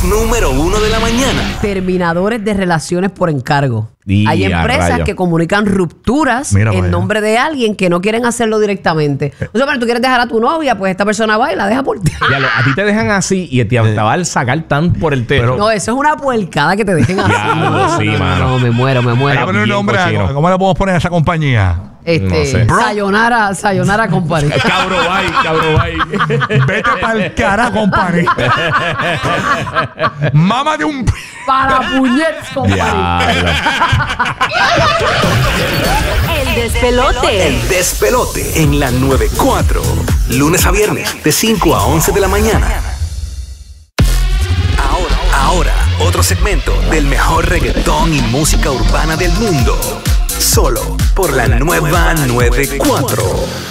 podcast número 1 de la mañana. Terminadores de relaciones por encargo. Hay empresas que comunican rupturas en nombre de alguien que no quieren hacerlo directamente. O sea, pero tú quieres dejar a tu novia, pues esta persona va y la deja por ti. A ti te dejan así y te va a sacar tan por el techo. No, eso es una puercada que te dejen así. Sí, mano. No, me muero. Hay que poner un nombre. ¿Cómo le podemos poner a esa compañía? No sé. Sayonara Company. Cabrobay. Vete pa'l cara, compadre. Mamá de un... Para puñetes, Company. El despelote. El despelote en la 94. Lunes a viernes de 5 a 11 de la mañana. Ahora, otro segmento del mejor reggaetón y música urbana del mundo. Solo por la nueva 94.